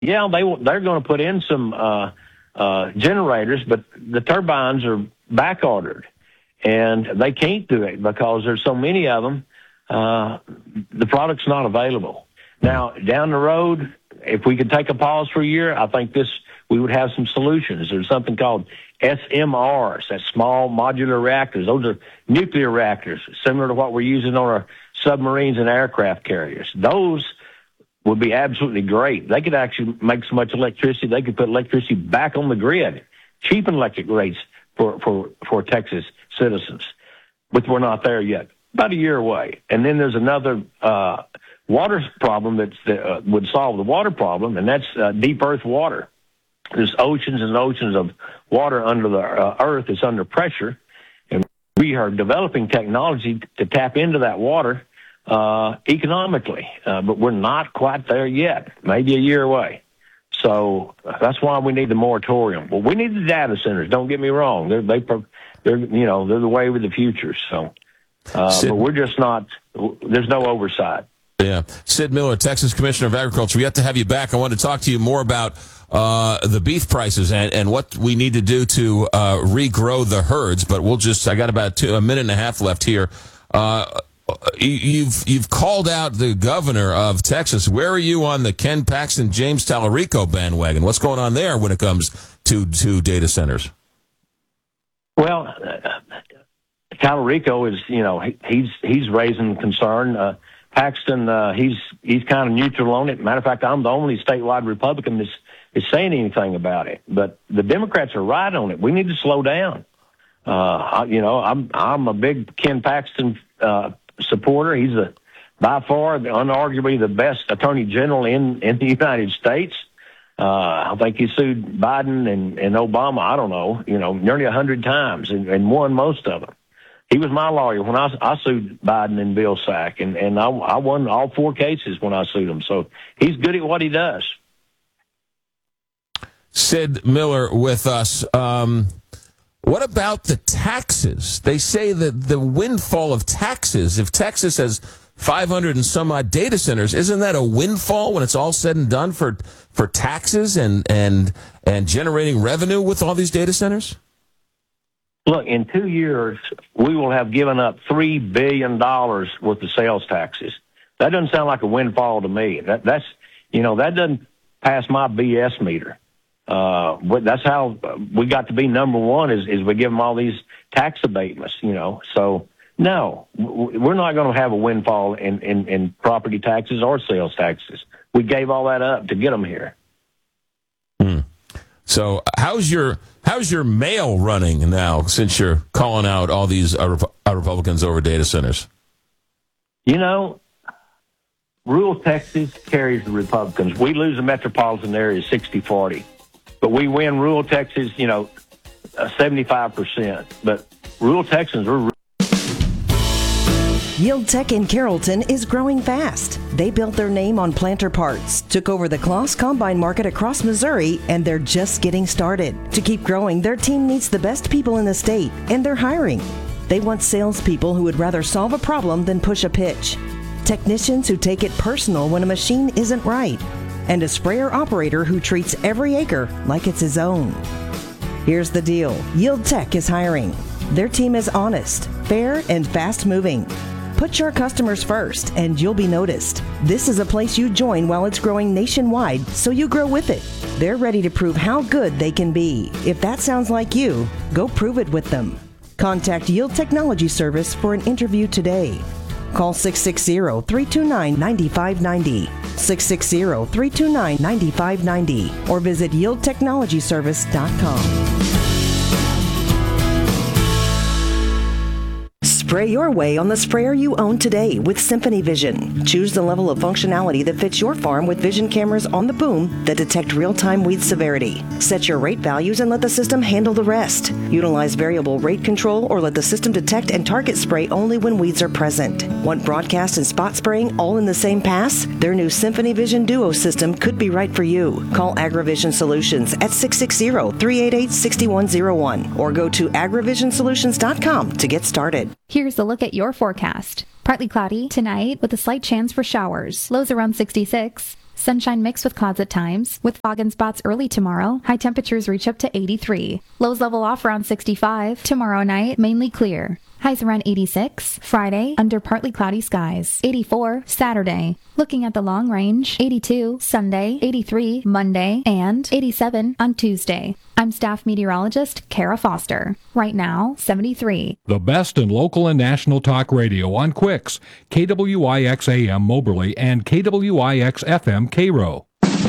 Yeah, they're going to put in some generators, but the turbines are back ordered, and they can't do it because there's so many of them. The product's not available. Now, down the road, if we could take a pause for a year, I think we would have some solutions. There's something called SMRs, that's small modular reactors. Those are nuclear reactors, similar to what we're using on our submarines and aircraft carriers. Those would be absolutely great. They could actually make so much electricity, they could put electricity back on the grid, cheapen electric rates for Texas citizens. But we're not there yet. About a year away. And then there's another water problem that would solve the water problem, and that's deep earth water. There's oceans and oceans of water under the earth that's under pressure, and we are developing technology to tap into that water economically, but we're not quite there yet, maybe a year away. So that's why we need the moratorium. Well, we need the data centers, don't get me wrong. They're the way of the future. So, but we're just not, there's no oversight. Yeah. Sid Miller, Texas Commissioner of Agriculture. We have to have you back. I want to talk to you more about the beef prices and what we need to do to regrow the herds. But I got about a minute and a half left here. You've called out the governor of Texas. Where are you on the Ken Paxton, James Tallarico bandwagon? What's going on there when it comes to data centers? Well, Tallarico is, he's raising concern. Paxton, he's kind of neutral on it. Matter of fact, I'm the only statewide Republican that's saying anything about it. But the Democrats are right on it. We need to slow down. I'm a big Ken Paxton supporter. He's by far, unarguably, the best attorney general in the United States. I think he sued Biden and Obama, I don't know, nearly 100 times and won most of them. He was my lawyer when I sued Biden and Bill Sack, and I won all 4 cases when I sued him. So he's good at what he does. Sid Miller with us. What about the taxes? They say that the windfall of taxes, if Texas has 500 and some odd data centers, isn't that a windfall when it's all said and done for taxes and generating revenue with all these data centers? Look, in 2 years, we will have given up $3 billion worth of sales taxes. That doesn't sound like a windfall to me. That doesn't pass my BS meter. That's how we got to be number one is we give them all these tax abatements, So, no, we're not going to have a windfall in property taxes or sales taxes. We gave all that up to get them here. So how's your mail running now since you're calling out all these Republicans over data centers? Rural Texas carries the Republicans. We lose the metropolitan area 60-40. But we win rural Texas, 75%. But rural Texans are... Yield Tech in Carrollton is growing fast. They built their name on planter parts, took over the Kloss Combine market across Missouri, and they're just getting started. To keep growing, their team needs the best people in the state, and they're hiring. They want salespeople who would rather solve a problem than push a pitch. Technicians who take it personal when a machine isn't right. And a sprayer operator who treats every acre like it's his own. Here's the deal. Yield Tech is hiring. Their team is honest, fair, and fast-moving. Put your customers first, and you'll be noticed. This is a place you join while it's growing nationwide, so you grow with it. They're ready to prove how good they can be. If that sounds like you, go prove it with them. Contact Yield Technology Service for an interview today. Call 660-329-9590, 660-329-9590, or visit yieldtechnologyservice.com. Spray your way on the sprayer you own today with Symphony Vision. Choose the level of functionality that fits your farm with vision cameras on the boom that detect real-time weed severity. Set your rate values and let the system handle the rest. Utilize variable rate control or let the system detect and target spray only when weeds are present. Want broadcast and spot spraying all in the same pass? Their new Symphony Vision Duo system could be right for you. Call AgriVision Solutions at 660-388-6101 or go to agrivisionsolutions.com to get started. Here's a look at your forecast. Partly cloudy tonight with a slight chance for showers. Lows around 66. Sunshine mixed with clouds at times, with fog and spots early tomorrow. High temperatures reach up to 83. Lows level off around 65. Tomorrow night, mainly clear. Highs around 86. Friday, under partly cloudy skies. 84. Saturday. Looking at the long range, 82. Sunday, 83. Monday, and 87 on Tuesday. I'm staff meteorologist Kara Foster. Right now, 73. The best in local and national talk radio on Quicks, KWIX AM Moberly and KWIX FM Cairo.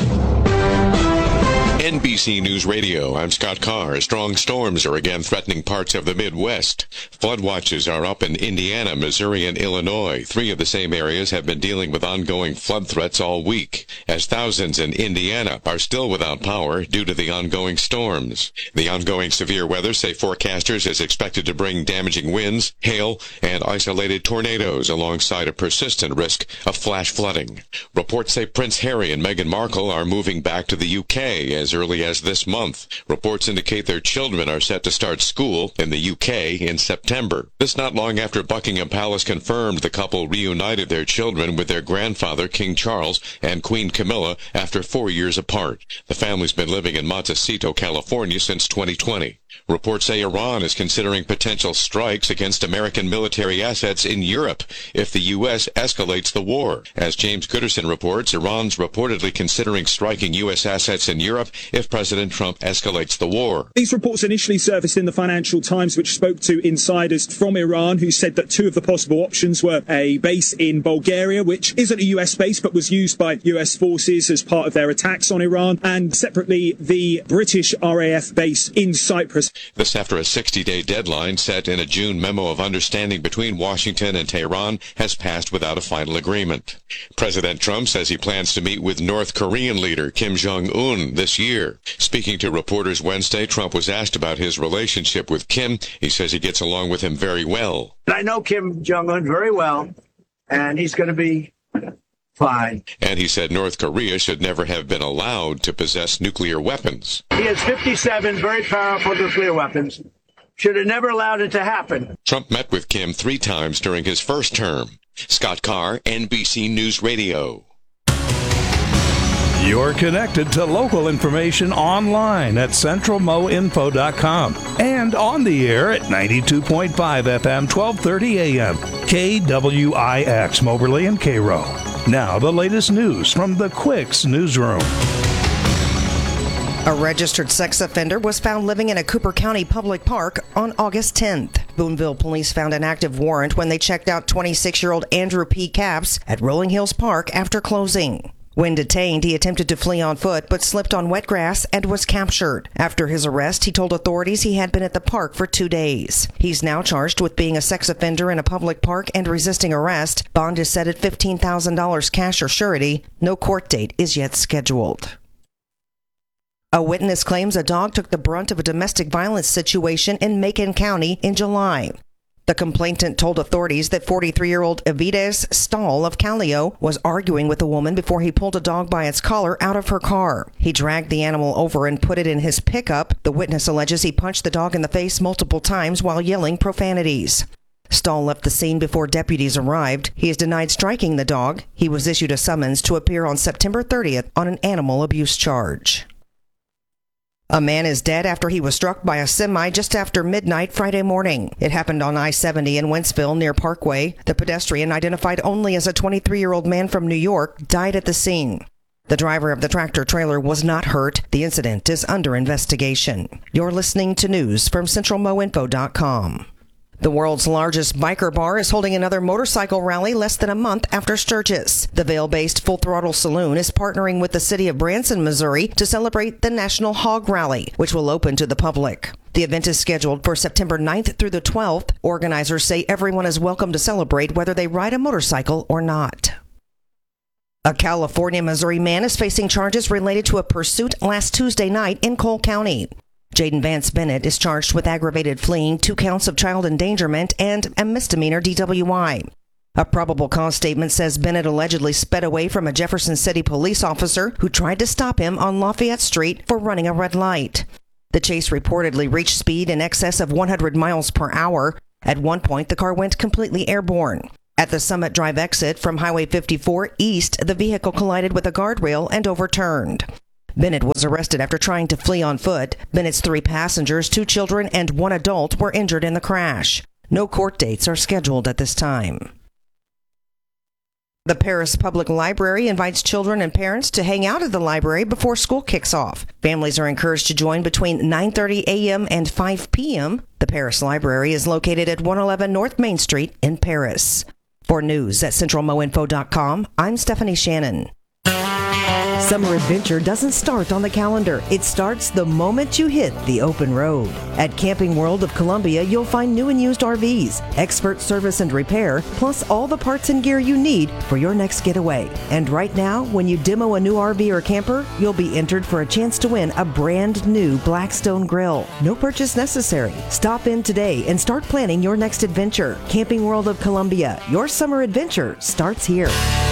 NBC News Radio, I'm Scott Carr. Strong storms are again threatening parts of the Midwest. Flood watches are up in Indiana, Missouri, and Illinois. 3 of the same areas have been dealing with ongoing flood threats all week, as thousands in Indiana are still without power due to the ongoing storms. The ongoing severe weather, say forecasters, is expected to bring damaging winds, hail, and isolated tornadoes alongside a persistent risk of flash flooding. Reports say Prince Harry and Meghan Markle are moving back to the UK as early as this month. Reports indicate their children are set to start school in the UK in September. This not long after Buckingham Palace confirmed the couple reunited their children with their grandfather, King Charles, and Queen Camilla after 4 years apart. The family's been living in Montecito, California since 2020. Reports say Iran is considering potential strikes against American military assets in Europe if the U.S. escalates the war. As James Gooderson reports, Iran's reportedly considering striking U.S. assets in Europe if President Trump escalates the war. These reports initially surfaced in the Financial Times, which spoke to insiders from Iran who said that 2 of the possible options were a base in Bulgaria, which isn't a U.S. base but was used by U.S. forces as part of their attacks on Iran, and separately the British RAF base in Cyprus. This after a 60-day deadline set in a June memo of understanding between Washington and Tehran has passed without a final agreement. President Trump says he plans to meet with North Korean leader Kim Jong-un this year. Speaking to reporters Wednesday, Trump was asked about his relationship with Kim. He says he gets along with him very well. I know Kim Jong-un very well, and he's going to be fine. And he said North Korea should never have been allowed to possess nuclear weapons. He has 57 very powerful nuclear weapons. Should have never allowed it to happen. Trump met with Kim 3 times during his first term. Scott Carr, NBC News Radio. You're connected to local information online at centralmoinfo.com and on the air at 92.5 FM, 1230 AM, KWIX, Moberly and Cairo. Now, the latest news from the Quicks newsroom. A registered sex offender was found living in a Cooper County public park on August 10th. Boonville police found an active warrant when they checked out 26-year-old Andrew P. Capps at Rolling Hills Park after closing. When detained, he attempted to flee on foot but slipped on wet grass and was captured. After his arrest, he told authorities he had been at the park for 2 days. He's now charged with being a sex offender in a public park and resisting arrest. Bond is set at $15,000 cash or surety. No court date is yet scheduled. A witness claims a dog took the brunt of a domestic violence situation in Macon County in July. The complainant told authorities that 43-year-old Avides Stahl of Callio was arguing with a woman before he pulled a dog by its collar out of her car. He dragged the animal over and put it in his pickup. The witness alleges he punched the dog in the face multiple times while yelling profanities. Stahl left the scene before deputies arrived. He is denied striking the dog. He was issued a summons to appear on September 30th on an animal abuse charge. A man is dead after he was struck by a semi just after midnight Friday morning. It happened on I-70 in Wentzville near Parkway. The pedestrian, identified only as a 23-year-old man from New York, died at the scene. The driver of the tractor-trailer was not hurt. The incident is under investigation. You're listening to news from CentralMoInfo.com. The world's largest biker bar is holding another motorcycle rally less than a month after Sturgis. The Vail-based Full Throttle Saloon is partnering with the city of Branson, Missouri to celebrate the National Hog Rally, which will open to the public. The event is scheduled for September 9th through the 12th. Organizers say everyone is welcome to celebrate whether they ride a motorcycle or not. A California, Missouri man is facing charges related to a pursuit last Tuesday night in Cole County. Jaden Vance Bennett is charged with aggravated fleeing, 2 counts of child endangerment, and a misdemeanor DWI. A probable cause statement says Bennett allegedly sped away from a Jefferson City police officer who tried to stop him on Lafayette Street for running a red light. The chase reportedly reached speed in excess of 100 miles per hour. At one point, the car went completely airborne. At the Summit Drive exit from Highway 54 east, the vehicle collided with a guardrail and overturned. Bennett was arrested after trying to flee on foot. Bennett's 3 passengers, 2 children, and 1 adult were injured in the crash. No court dates are scheduled at this time. The Paris Public Library invites children and parents to hang out at the library before school kicks off. Families are encouraged to join between 9:30 a.m. and 5 p.m. The Paris Library is located at 111 North Main Street in Paris. For news at CentralMoInfo.com, I'm Stephanie Shannon. Summer adventure doesn't start on the calendar. It starts the moment you hit the open road. At Camping World of Columbia, you'll find new and used RVs, expert service and repair, plus all the parts and gear you need for your next getaway. And right now, when you demo a new RV or camper, you'll be entered for a chance to win a brand new Blackstone grill. No purchase necessary. Stop in today and start planning your next adventure. Camping World of Columbia, your summer adventure starts here.